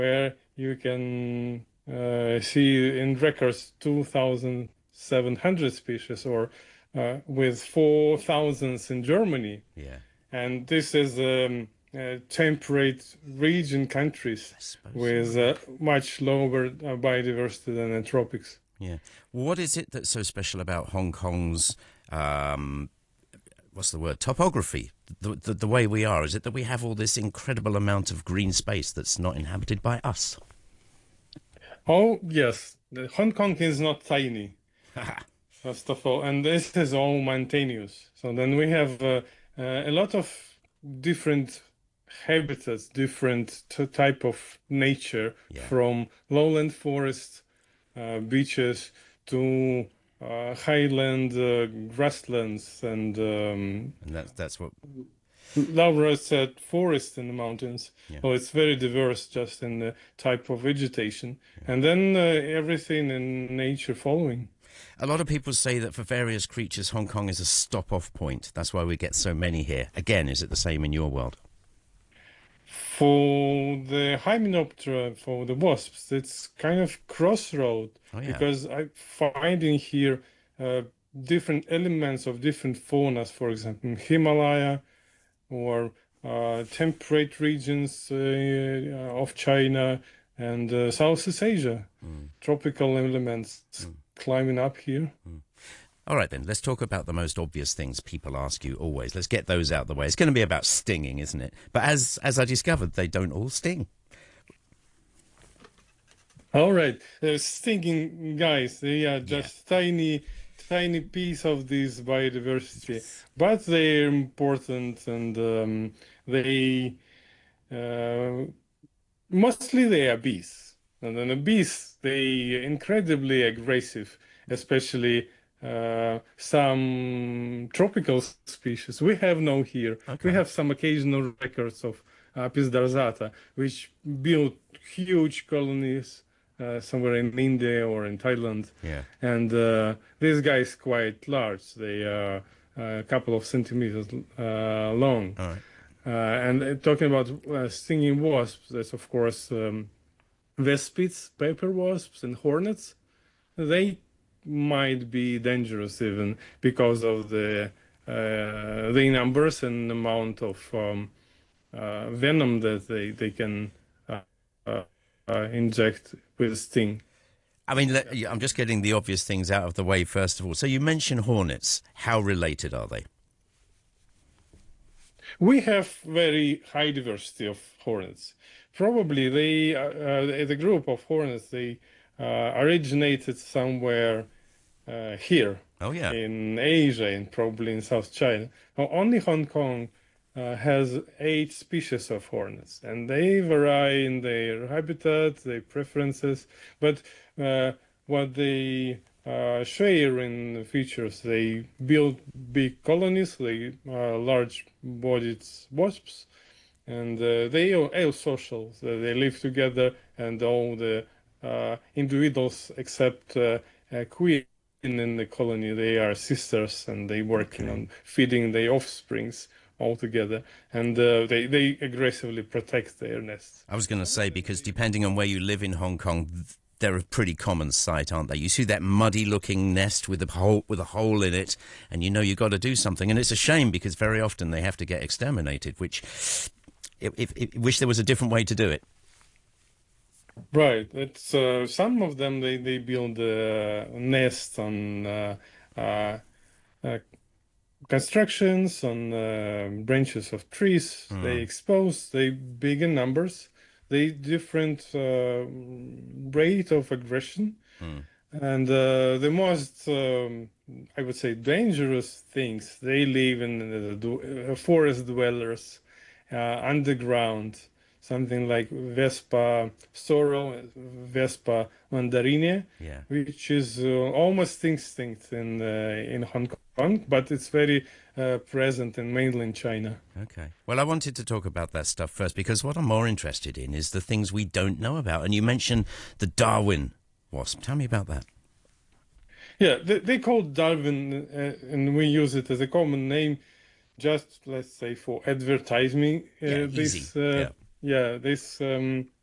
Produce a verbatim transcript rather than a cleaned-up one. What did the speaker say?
where you can uh, see in records two thousand seven hundred species, or uh, with four thousands in Germany. Yeah, And this is um, uh, temperate region countries I suppose so. with Yeah. uh, much lower uh, biodiversity than the tropics. Yeah. What is it that's so special about Hong Kong's um, what's the word? Topography. The, the the way we are. Is it that we have all this incredible amount of green space that's not inhabited by us? Oh, yes, the Hong Kong is not tiny, first of all, and this is all mountainous. So then we have uh, uh, a lot of different habitats, different t type of nature, Yeah. from lowland forests, uh, beaches, to uh, highland uh, grasslands, and um, And that's that's what. Laura said forest in the mountains. Yeah. Well, it's very diverse just in the type of vegetation. Yeah. And then uh, everything in nature following. A lot of people say that for various creatures, Hong Kong is a stop-off point. That's why we get so many here. Again, is it the same in your world? For the Hymenoptera, for the wasps, it's kind of crossroad, Oh yeah. because I find in here uh, different elements of different faunas, for example, Himalaya, or uh, temperate regions uh, of China, and uh, Southeast Asia. Mm. Tropical elements Mm. climbing up here. Mm. All right, then, let's talk about the most obvious things people ask you always. Let's get those out of the way. It's going to be about stinging, isn't it? But as as I discovered, they don't all sting. All right, uh, stinking guys, they are Yeah. just tiny, tiny piece of this biodiversity, but they're important, and um, they uh, mostly they are bees. And then the bees, they incredibly aggressive, especially uh, some tropical species. We have no here. We Okay. have some occasional records of Apis dorsata, which build huge colonies uh, somewhere in India or in Thailand. Yeah. And uh, this guy is quite large. They are a couple of centimeters uh, long. All right. Uh, and uh, talking about uh, stinging wasps, there's of course um, vespids, paper wasps, and hornets. They might be dangerous even because of the uh, the numbers and amount of um, uh, venom that they they can uh, uh, uh, inject with sting. I mean, let, yeah, I'm just getting the obvious things out of the way first of all. So you mentioned hornets. How related are they? We have very high diversity of hornets. Probably they, uh, uh, the group of hornets, they uh, originated somewhere uh, here Oh yeah. in Asia and probably in South China. Now, only Hong Kong uh, has eight species of hornets, and they vary in their habitat, their preferences, but uh, what they uh, share in features, they build big colonies, they are large-bodied wasps, and uh, they are all social. So they live together, and all the uh, individuals except uh, a queen in the colony, they are sisters, and they working Okay. on feeding their offsprings all together, and uh, they they aggressively protect their nests. I was going to say, because depending on where you live in Hong Kong, they're a pretty common sight, aren't they? You see that muddy-looking nest with a hole with a hole in it, and you know you've got to do something. And it's a shame because very often they have to get exterminated. Which, if, if, if wish there was a different way to do it. Right. It's uh, some of them they they build uh, nests on uh, uh, uh, constructions, on uh, branches of trees. They Mm, expose. They big in numbers. They different uh, rate of aggression. mm, And uh, the most, um, I would say, dangerous things, they live in the du- uh, forest dwellers, uh, underground, something like Vespa sorrel, Vespa mandarine, yeah. which is uh, almost extinct in uh, in Hong Kong, but it's very uh, present in mainland China. Okay. Well, I wanted to talk about that stuff first because what I'm more interested in is the things we don't know about. And you mentioned the Darwin wasp. Tell me about that. Yeah, they, they call Darwin, uh, and we use it as a common name, just let's say for advertising Yeah, uh, easy. this, uh, Yeah. yeah, this um,